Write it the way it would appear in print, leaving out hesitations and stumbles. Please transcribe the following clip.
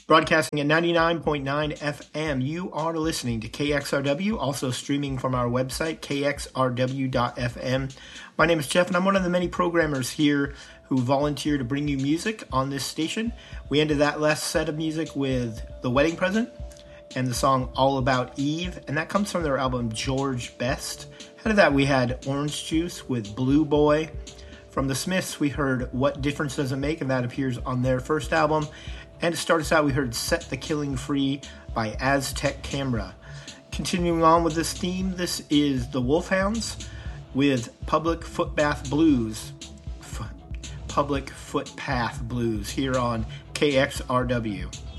Broadcasting at 99.9 FM, you are listening to KXRW, also streaming from our website, kxrw.fm. My name is Jeff, and I'm one of the many programmers here who volunteer to bring you music on this station. We ended that last set of music with The Wedding Present and the song All About Eve, and that comes from their album George Best. Ahead of that, we had Orange Juice with Blue Boy. From the Smiths, we heard What Difference Does It Make, and that appears on their first album. And to start us out, we heard Set the Killing Free by Aztec Camera. Continuing on with this theme, this is the Wolfhounds with Public Footpath Blues here on KXRW.